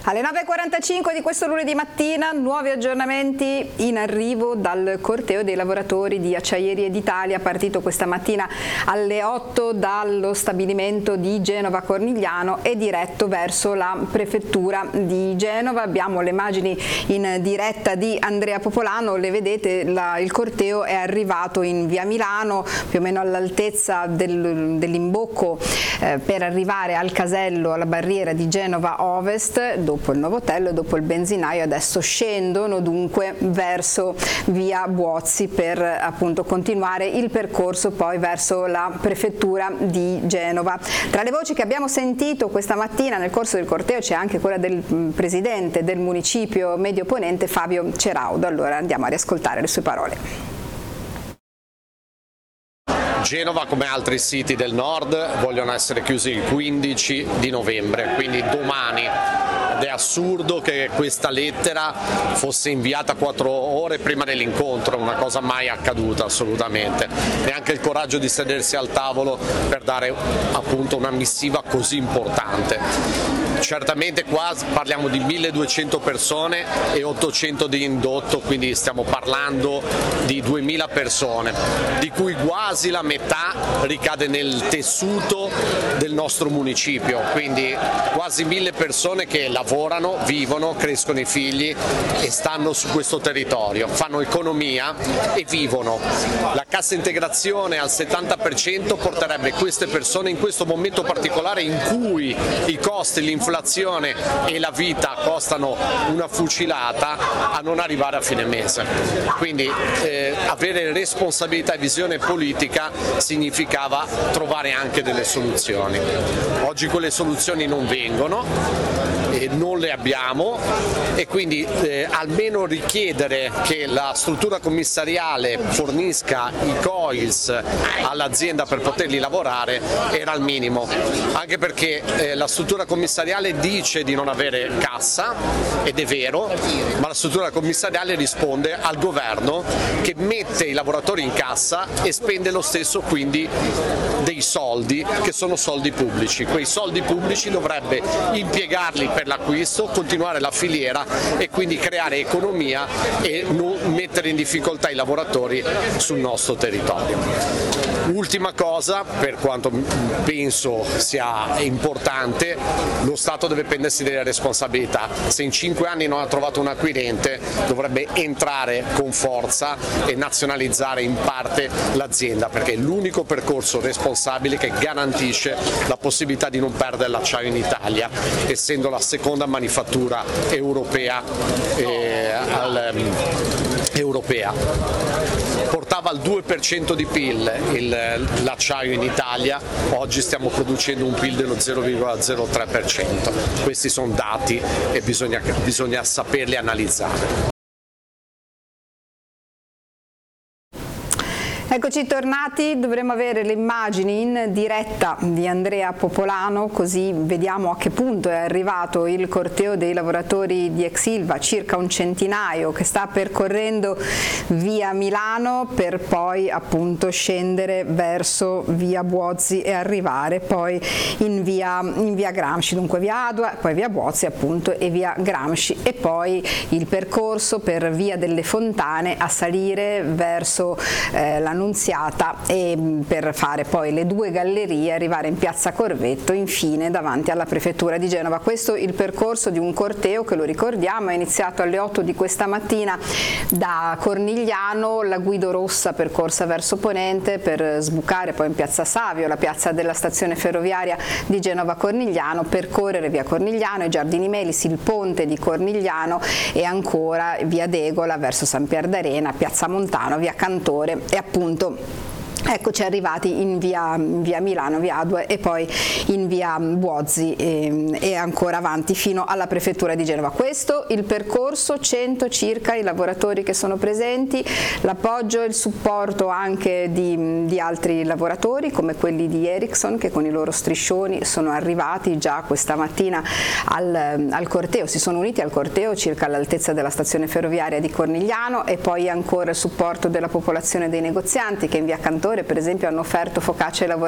Alle 9:45 di questo lunedì mattina, nuovi aggiornamenti in arrivo dal corteo dei lavoratori di Acciaierie d'Italia, partito questa mattina alle 8 dallo stabilimento di Genova Cornigliano e diretto verso la prefettura di Genova. Abbiamo le immagini in diretta di Andrea Popolano, le vedete, il corteo è arrivato in via Milano, più o meno all'altezza dell'imbocco per arrivare al casello, alla barriera di Genova Ovest, dopo il Novotello e dopo il benzinaio. Adesso scendono dunque verso via Buozzi per appunto continuare il percorso poi verso la prefettura di Genova. Tra le voci che abbiamo sentito questa mattina nel corso del corteo c'è anche quella del presidente del municipio Medio Ponente, Fabio Ceraudo. Allora andiamo a riascoltare le sue parole. Genova, come altri siti del nord, vogliono essere chiusi il 15 di novembre, quindi domani. Ed è assurdo che questa lettera fosse inviata 4 ore prima dell'incontro, una cosa mai accaduta assolutamente. Neanche il coraggio di sedersi al tavolo per dare appunto una missiva così importante. Certamente qua parliamo di 1200 persone e 800 di indotto, quindi stiamo parlando di 2000 persone, di cui quasi la metà ricade nel tessuto del nostro municipio, quindi quasi 1000 persone che lavorano, vivono, crescono i figli e stanno su questo territorio, fanno economia e vivono. La cassa integrazione al 70% porterebbe queste persone in questo momento particolare in cui i costi, l'inflazione e la vita costano una fucilata, a non arrivare a fine mese. Quindi avere responsabilità e visione politica significava trovare anche delle soluzioni. Oggi quelle soluzioni non vengono, non le abbiamo e quindi almeno richiedere che la struttura commissariale fornisca i coils all'azienda per poterli lavorare era il minimo, anche perché la struttura commissariale dice di non avere cassa, ed è vero, ma la struttura commissariale risponde al governo che mette i lavoratori in cassa e spende lo stesso quindi dei soldi che sono soldi pubblici. Quei soldi pubblici dovrebbe impiegarli per l'acquisto, continuare la filiera e quindi creare economia e non mettere in difficoltà i lavoratori sul nostro territorio. Ultima cosa, per quanto penso sia importante, lo Stato deve prendersi delle responsabilità. Se in 5 anni non ha trovato un acquirente, dovrebbe entrare con forza e nazionalizzare in parte l'azienda, perché è l'unico percorso responsabile che garantisce la possibilità di non perdere l'acciaio in Italia, essendo la seconda manifattura europea. Portava al 2% di PIL l'acciaio in Italia, oggi stiamo producendo un PIL dello 0,03%. Questi sono dati e bisogna saperli analizzare. Eccoci tornati, dovremo avere le immagini in diretta di Andrea Popolano, così vediamo a che punto è arrivato il corteo dei lavoratori di ex Ilva, circa un centinaio, che sta percorrendo via Milano per poi appunto scendere verso via Buozzi e arrivare poi in via Gramsci, dunque via Adua, poi via Buozzi appunto e via Gramsci, e poi il percorso per via delle Fontane a salire verso l'Annunziata e per fare poi le 2 gallerie, arrivare in piazza Corvetto, infine davanti alla prefettura di Genova. Questo è il percorso di un corteo che, lo ricordiamo, è iniziato alle 8 di questa mattina da Cornigliano, la Guido Rossa percorsa verso Ponente per sbucare poi in piazza Savio, la piazza della stazione ferroviaria di Genova Cornigliano, percorrere via Cornigliano, i Giardini Melis, il ponte di Cornigliano e ancora via Degola verso San Pier d'Arena, piazza Montano, via Cantore e appunto eccoci arrivati in via Milano, via Adua e poi in via Buozzi e ancora avanti fino alla prefettura di Genova. Questo il percorso, 100 circa i lavoratori che sono presenti, l'appoggio e il supporto anche di altri lavoratori come quelli di Ericsson, che con i loro striscioni sono arrivati già questa mattina al corteo, si sono uniti al corteo circa all'altezza della stazione ferroviaria di Cornigliano, e poi ancora il supporto della popolazione dei negozianti che in via Cantore per esempio hanno offerto focaccia ai lavoratori